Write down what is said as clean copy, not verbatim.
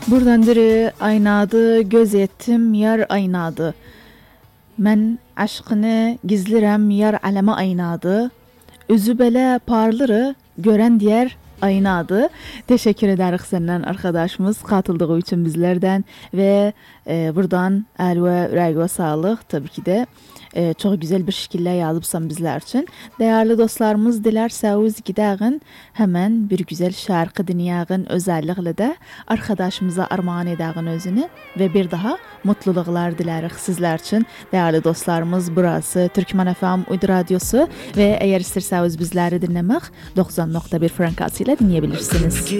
Buradan diri aynadı, göz ettim yar aynadı. Men aşkını gizlirem yar aleme aynadı. Özü bele parlırı gören diğer aynadı. Teşekkür ederiz senden arkadaşımız katıldığı için bizlerden ve buradan elve yüreğe sağlık tabii ki de. Çok güzel bir şekilde yazıpsan bizler için. Değerli dostlarımız dilerseniz gideğin hemen bir güzel şarkı dinleyeğin özellikle de arkadaşımıza armağan edeğin özünü ve bir daha mutluluklar dileriz sizler için. Değerli dostlarımız burası Türkmen FM Uydu Radyosu ve eğer isterseniz bizleri dinlemek 90.1 frekansıyla dinleyebilirsiniz.